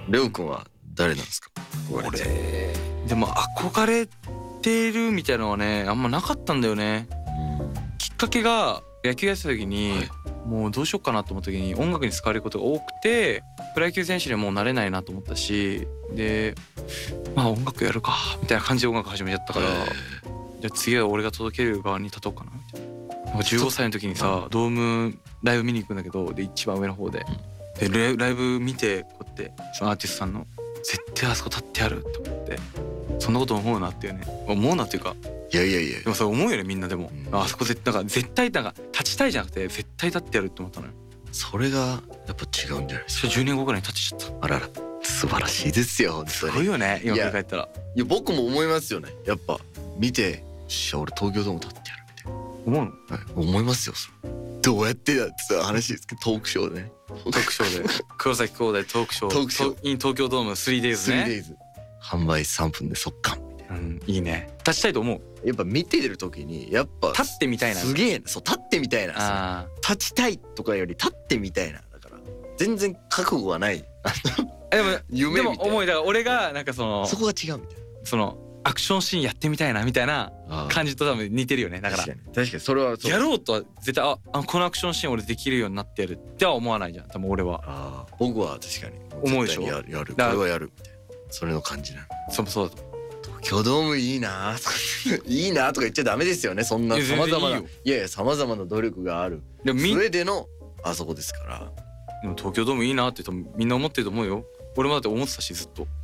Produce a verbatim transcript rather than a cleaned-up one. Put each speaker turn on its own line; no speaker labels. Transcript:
レオ君は誰なんですか？
俺でも憧れてるみたいなのはねあんまなかったんだよね。きっかけが野球やってた時に、はい、もうどうしようかなと思った時に音楽に使われることが多くてプロ野球選手にはもうなれないなと思ったしでまあ音楽やるかみたいな感じで音楽始めちゃったからじゃあ次は俺が届ける側に立とうかなみたいな。なんかじゅうごさいの時にさドームライブ見に行くんだけどで一番上の方ででライブ見てこうやってそのアーティストさんの絶対あそこ立ってやると思ってそんなこと思うなっていうね思うなっていうか
いやいやいや
でもそれ思うよねみんなでも、うん、あそこ絶対なんか絶対なんか立ちたいじゃなくて絶対立ってやるって思ったのよ。
それがやっぱ違うんじゃないですか。
じゅうねんごぐらいに立ちちゃった。
あらら素晴らしいですよ。
すごいよね今振り返ったら。
いや僕も思いますよね。やっぱ見てよっしゃ俺東京ドーム立ってやるみたいな
思うの、
はい、思いますよ。それどうやってだって話ですけどトークショーでね
トークショーで黒崎兄弟トークショー
トークショー
in 東京ドーム スリーデイズ ね
スリーデイズ 販売さんぷんで速乾みたいな、
うん、いいね。立ちたいと思う。
やっぱ見てる時にやっぱ
立ってみたいな。
すげえそう立ってみたいなさ立ちたいとかより立ってみたいなだから全然覚悟はない
でも
夢みたいな。
でも思いだから俺がなんかその
そこが違うみたいな
そのアクションシーンやってみたいなみたいな感じと多分似てるよね。だから
確かに確かにそれはそう
やろうとは絶対 あ, あこのアクションシーン俺できるようになってやるっては思わないじゃん多分俺は。
あ僕は確かに
思うでしょ。
やるやるこれはやるみたいなそれの感じなの。
そうそうだと
東京ドームいいないいなとか言っちゃダメですよね。そんな様々ないやいや様々な努力がある上でのあそこですから。
でも東京ドームいいなってみんな思ってると思うよ。俺もだって思ってたしずっと。